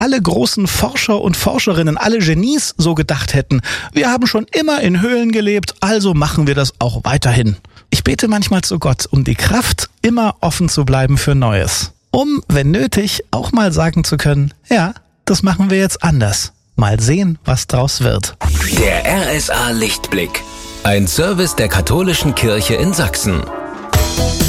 alle großen Forscher und Forscherinnen, alle Genies so gedacht hätten. Wir haben schon immer in Höhlen gelebt, also machen wir das auch weiterhin. Ich bete manchmal zu Gott um die Kraft, immer offen zu bleiben für Neues. Um, wenn nötig, auch mal sagen zu können, ja, das machen wir jetzt anders. Mal sehen, was draus wird. Der RSA Lichtblick. Ein Service der Katholischen Kirche in Sachsen.